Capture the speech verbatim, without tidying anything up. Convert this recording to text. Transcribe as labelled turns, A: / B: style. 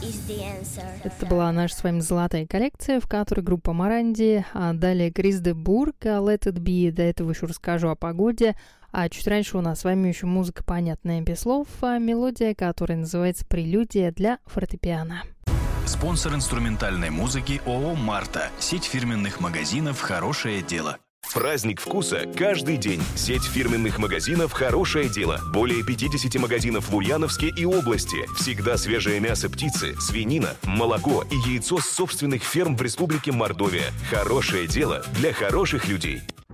A: Это была наша с вами золотая коллекция, в которой группа Моранди, а далее Крис де Бург, Let It Be, до этого еще расскажу о погоде, а чуть раньше у нас с вами еще музыка понятная без слов, а мелодия, которая называется «Прелюдия для фортепиано».
B: Спонсор инструментальной музыки ООО «Марта». Сеть фирменных магазинов «Хорошее дело».
C: Праздник вкуса каждый день. Сеть фирменных магазинов «Хорошее дело». Более пятьдесят магазинов в Ульяновске и области. Всегда свежее мясо птицы, свинина, молоко и яйцо с собственных ферм в Республике Мордовия. Хорошее дело для хороших людей.